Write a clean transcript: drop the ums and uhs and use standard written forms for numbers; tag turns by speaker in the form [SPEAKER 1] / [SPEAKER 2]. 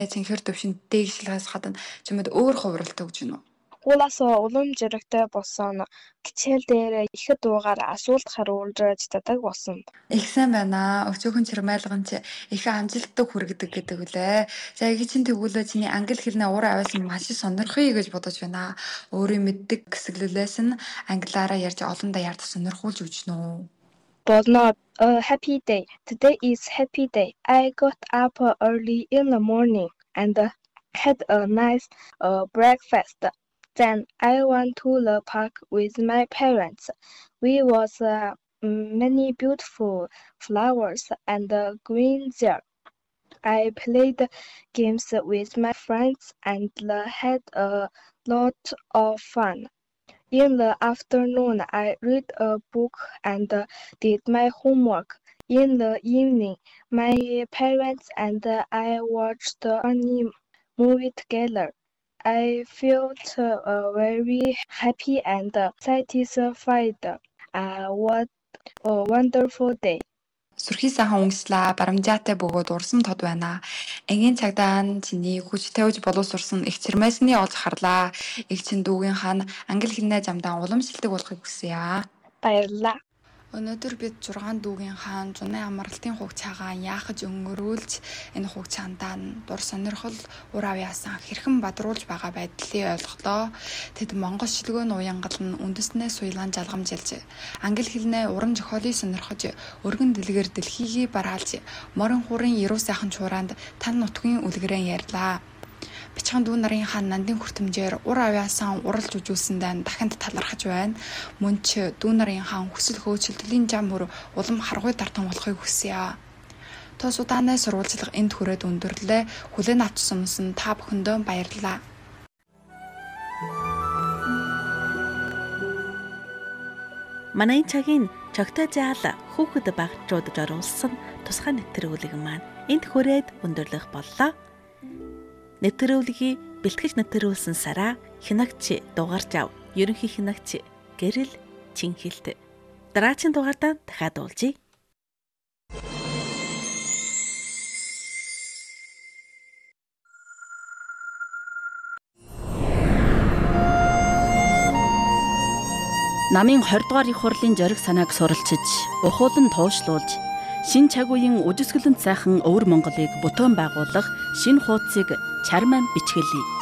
[SPEAKER 1] цэнхэр төвшин дээгшлээс гадна чимэд өөр хувиралт өгч гинөө.
[SPEAKER 2] Уулаасаа улам зэрэгтэй болсон хичээл дээр ихэд дуугаар асуулт хариулж чаддаг болсон.
[SPEAKER 1] Их сайн байна. Өчөөхөн чирмайлган чи их амжилттай хүргэдэг гэдэг үлээ. За их чин тэгвэл чиний англи хэлний уур авиасан маш сонирхъя гэж бодож байна. Өөрийн мэддэг хэсэглэлээс нь англиараа ярьж олондоо ярьж сонирхуулж өгч нөө.
[SPEAKER 2] Болно. A happy day. Today is happy day. I got up early in the morning and had a nice breakfast. Then I went to the park with my parents. We was many beautiful flowers and green there. I played games with my friends and had a lot of fun. In the afternoon, I read a book and did my homework. In the evening, my parents and I watched a funny movie together. I felt very happy and satisfied. What a wonderful day.
[SPEAKER 1] Сүрхий сайхан өнгөслөө барамжаатай бөгөөд урсам тод байна. Энгийн цагдаа нь чиний хүч тавьж боловсурсан их чирмайсны олж харлаа. Их чин дүүгийнхаа англи хэлний замдаа уламжлалтай болохыг хүсье.
[SPEAKER 2] Баярлалаа.
[SPEAKER 1] Өнөөдөр бид 6 дүүгийн хаан зуны амралтын хуг цагаан яахаж өнгөрүүлж энэ хуг цаандаа дур сонирхол ур авьяасан хэрхэн бадруулж байгаа байдлыг ойлголоо. Тэд монгол шилгөөний уянгал нь үндэснээс суйлаан жалгамжилж англи хэлний уран зохиолыг сонирхож өргөн дэлгэр дэлхийг бараалж морин хурын яруу сайхан чураанд тань нутгийн үлгэрэн ярьлаа. Бичхан дүү нарын хаан нандин хүртэмжээр ур авьяасан уралж үжүүлсэндээ дахинд талархаж байна. Мөн ч дүү нарын хаан хүсэл хөөцөлтлийн зам мөр улам харгуй дартан болохыг хүсье. Тос удаанаа сурвалжлага энд хүрээд өндөрлөө. Хүлээн авч сумсан та бүхэндөө баярлалаа.
[SPEAKER 3] Манай цагийн чогтой заал хүүхэд багчуудад оруулсан тусгай нэвтрүүлэг маань энд хүрээд өндөрлөх боллоо. Нэвтрүүлгийг бэлтгэж нэвтрүүлсэн сараа хинагч дугаарч ав. Ерөнхий хинагч Гэрэл Чинхэлт. Дараагийн дугаартаа дахиад уулзъя.
[SPEAKER 4] Намын 20 дугаар их хурлын зориг санааг суралцж, ухуулан туушлуулж, шин цаг үеийн үжисгэлэнт сайхан өвөр Монголыг бүтээн байгуулах шинэ хуудсыг чармаан бичгэлье.